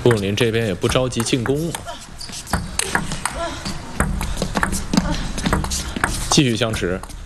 蒲永林这边也不着急进攻了，继续相持。